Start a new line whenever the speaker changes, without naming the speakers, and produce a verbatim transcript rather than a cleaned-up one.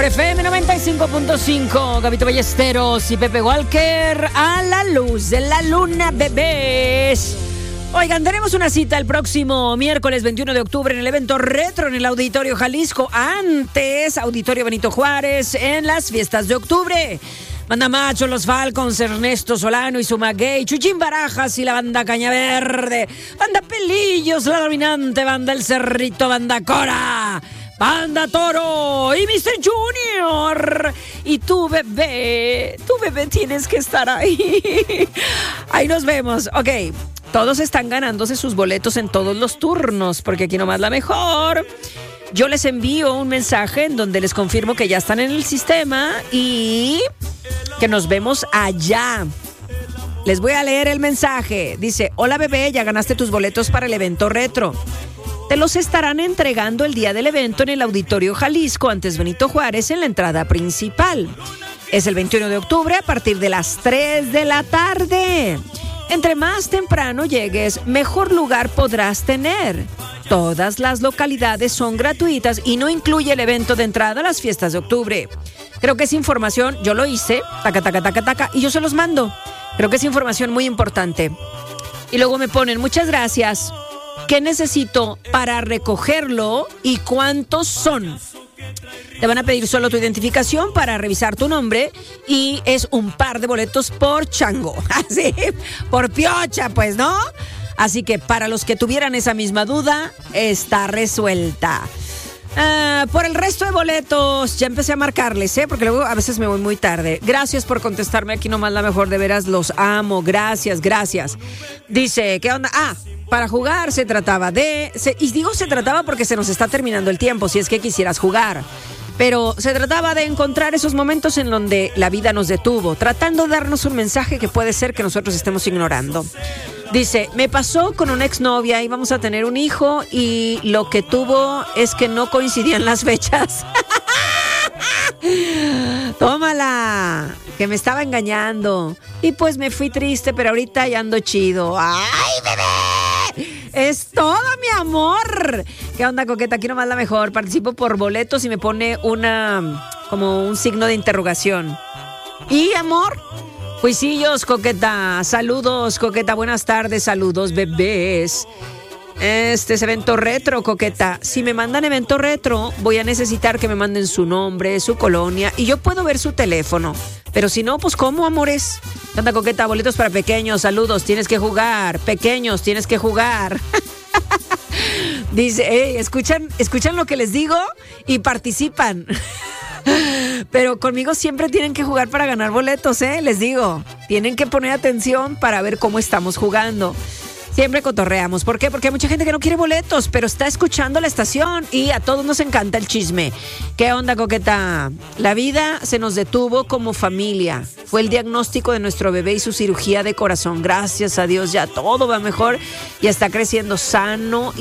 F M noventa y cinco punto cinco, Gabito Ballesteros y Pepe Walker, a la luz de la luna, bebés. Oigan, tenemos una cita el próximo miércoles veintiuno de octubre en el evento Retro en el Auditorio Jalisco. Antes, Auditorio Benito Juárez en las fiestas de octubre. Banda Macho, Los Falcons, Ernesto Solano y Sumagay, Chuchín Barajas y la Banda Caña Verde, Banda Pelillos, la dominante Banda El Cerrito, Banda Cora, Banda Toro y mister Junior. Y tú, bebé, tú, bebé, tienes que estar ahí. Ahí nos vemos. Ok, todos están ganándose sus boletos en todos los turnos, porque aquí nomás la mejor. Yo les envío un mensaje en donde les confirmo que ya están en el sistema y que nos vemos allá. Les voy a leer el mensaje. Dice: hola bebé, ya ganaste tus boletos para el evento retro. Te los estarán entregando el día del evento en el Auditorio Jalisco, antes Benito Juárez, en la entrada principal. Es el veintiuno de octubre a partir de las tres de la tarde. Entre más temprano llegues, mejor lugar podrás tener. Todas las localidades son gratuitas y no incluye el evento de entrada a las fiestas de octubre. Creo que es información, yo lo hice, taca, taca, taca, taca, y yo se los mando. Creo que es información muy importante. Y luego me ponen: muchas gracias. ¿Qué necesito para recogerlo y cuántos son? Te van a pedir solo tu identificación para revisar tu nombre y es un par de boletos por chango. Así, por piocha, pues, ¿no? Así que para los que tuvieran esa misma duda, está resuelta. Uh, por el resto de boletos, ya empecé a marcarles, ¿eh? Porque luego a veces me voy muy tarde. Gracias por contestarme aquí nomás la mejor, de veras los amo. Gracias, gracias. Dice, ¿qué onda? Ah, para jugar se trataba de... Se, y digo se trataba porque se nos está terminando el tiempo, si es que quisieras jugar. Pero se trataba de encontrar esos momentos en donde la vida nos detuvo, tratando de darnos un mensaje que puede ser que nosotros estemos ignorando. Dice, me pasó con una exnovia, íbamos a tener un hijo y lo que tuvo es que no coincidían las fechas. Tómala, que me estaba engañando. Y pues me fui triste, pero ahorita ya ando chido. ¡Ay, bebé! Es todo, mi amor. ¿Qué onda, coqueta? Aquí nomás la mejor. Participo por boletos y me pone una, como un signo de interrogación. ¿Y, amor? Juicillos, coqueta. Saludos, coqueta. Buenas tardes, saludos, bebés. Este es evento retro, coqueta. Si me mandan evento retro, voy a necesitar que me manden su nombre, su colonia, y yo puedo ver su teléfono. Pero si no, pues ¿cómo, amores? ¿Qué onda, coqueta? Boletos para pequeños, saludos, tienes que jugar. Pequeños, tienes que jugar. Dice, hey, escuchan, escuchan lo que les digo y participan. Pero conmigo siempre tienen que jugar para ganar boletos, ¿eh? Les digo, tienen que poner atención para ver cómo estamos jugando. Siempre cotorreamos. ¿Por qué? Porque hay mucha gente que no quiere boletos, pero está escuchando la estación y a todos nos encanta el chisme. ¿Qué onda, coqueta? La vida se nos detuvo como familia. Fue el diagnóstico de nuestro bebé y su cirugía de corazón. Gracias a Dios ya todo va mejor y está creciendo sano